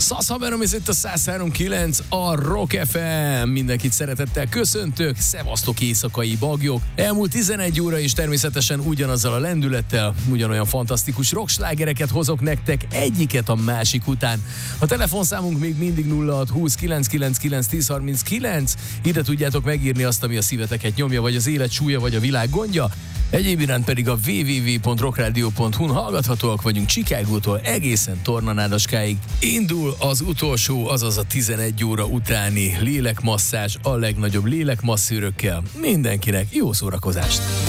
Szaszaberom, ez itt a 103.9, a Rock FM. Mindenkit szeretettel köszöntök, szevasztok éjszakai bagyok. Elmúlt 11 óra és természetesen ugyanazzal a lendülettel, ugyanolyan fantasztikus rockslágereket hozok nektek egyiket a másik után. A telefonszámunk még mindig 0620 999 1039. Ide tudjátok megírni azt, ami a szíveteket nyomja, vagy az élet súlya, vagy a világ gondja. Egyéb iránt pedig a www.rockradio.hu-n hallgathatóak vagyunk Chicagótól egészen Tornanádaskáig. Indul az utolsó, azaz a 11 óra utáni lélekmasszázs a legnagyobb lélekmasszőrökkel. Mindenkinek jó szórakozást!